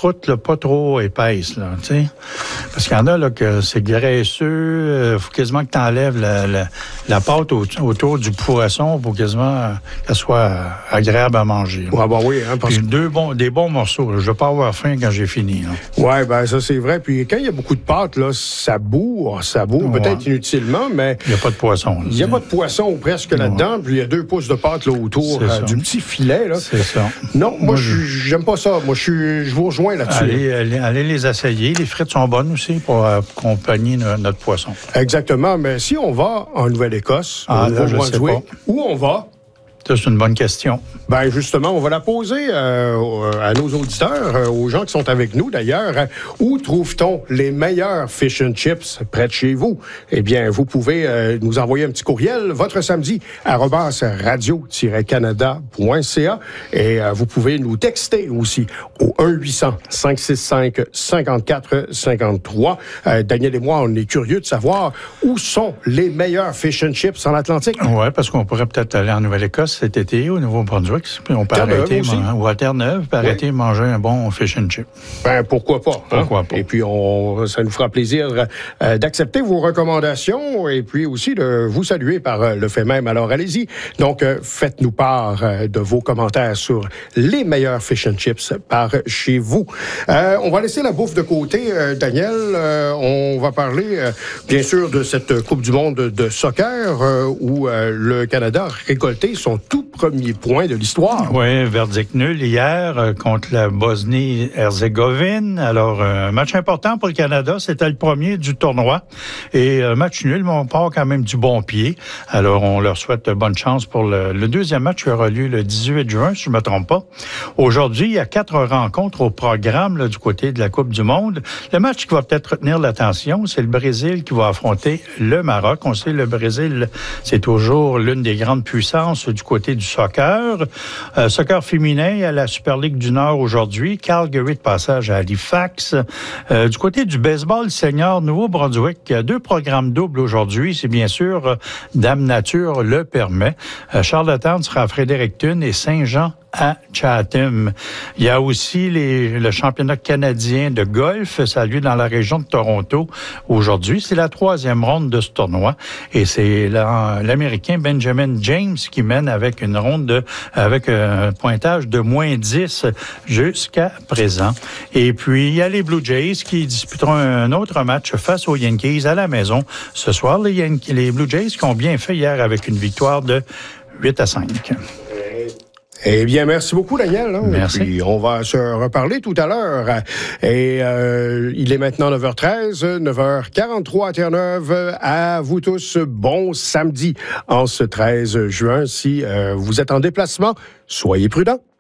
croûte là, pas trop épaisse, là, tu sais. Parce qu'il y en a là, que c'est graisseux. Faut quasiment que tu enlèves la pâte autour du poisson pour quasiment qu'elle soit agréable à manger. Ouais, ben oui, hein, parce que des bons morceaux. Là. Je ne vais pas avoir faim quand j'ai fini. Oui, ben ça, c'est vrai. Puis quand il y a beaucoup de pâte, là, ça bourre, peut-être inutilement, mais... Il n'y a pas de poisson. Il n'y a pas de poisson ou presque là-dedans, puis il y a 2 pouces de pâte là, autour du petit filet. Là. C'est ça. Non, moi, j'aime pas ça. Moi, je vous rejoins là-dessus. Allez les essayer. Les frites sont bonnes aussi pour accompagner notre poisson. Exactement. Mais si on va en Nouvelle-Écosse, au Nouveau-Brunswick, où on va? Ça, c'est une bonne question. Bien, justement, on va la poser à nos auditeurs, aux gens qui sont avec nous, d'ailleurs. Où trouve-t-on les meilleurs fish and chips près de chez vous? Eh bien, vous pouvez nous envoyer un petit courriel, votre samedi, @radio-canada.ca. Et vous pouvez nous texter aussi au 1-800-565-5453. Daniel et moi, on est curieux de savoir où sont les meilleurs fish and chips en Atlantique. Oui, parce qu'on pourrait peut-être aller en Nouvelle-Écosse cet été, au Nouveau-Brunswick, puis on peut arrêter, ou à Terre-Neuve, puis arrêter de manger un bon fish and chip. Ben, pourquoi pas? Pourquoi pas? Et puis, ça nous fera plaisir d'accepter vos recommandations et puis aussi de vous saluer par le fait même. Alors, allez-y. Donc, faites-nous part de vos commentaires sur les meilleurs fish and chips par chez vous. On va laisser la bouffe de côté, Daniel. On va parler, bien sûr, de cette Coupe du monde de soccer où le Canada a récolté son tout premier point de l'histoire. Oui, verdict nul hier contre la Bosnie-Herzégovine. Alors, un match important pour le Canada. C'était le premier du tournoi. Et match nul, mais on part quand même du bon pied. Alors, on leur souhaite bonne chance pour le deuxième match qui aura lieu le 18 juin, si je ne me trompe pas. Aujourd'hui, il y a 4 rencontres au programme là, du côté de la Coupe du monde. Le match qui va peut-être retenir l'attention, c'est le Brésil qui va affronter le Maroc. On sait, le Brésil, c'est toujours l'une des grandes puissances du côté du soccer. Soccer féminin à la Super Ligue du Nord aujourd'hui. Calgary de passage à Halifax. Du côté du baseball senior Nouveau-Brunswick, il y a 2 programmes doubles aujourd'hui. C'est bien sûr Dame Nature le permet. Charlottetown sera à Fredericton et Saint-Jean à Chatham. Il y a aussi le championnat canadien de golf. Ça a lieu dans la région de Toronto aujourd'hui. C'est la 3e ronde de ce tournoi. Et c'est l'Américain Benjamin James qui mène avec une ronde avec un pointage de -10 jusqu'à présent. Et puis, il y a les Blue Jays qui disputeront un autre match face aux Yankees à la maison. Ce soir, les Blue Jays qui ont bien fait hier avec une victoire de 8-5. Eh bien, merci beaucoup, Daniel. Merci. Et puis, on va se reparler tout à l'heure. Et il est maintenant 9h13, 9h43 à Terre-Neuve. À vous tous, bon samedi en ce 13 juin. Si vous êtes en déplacement, soyez prudents.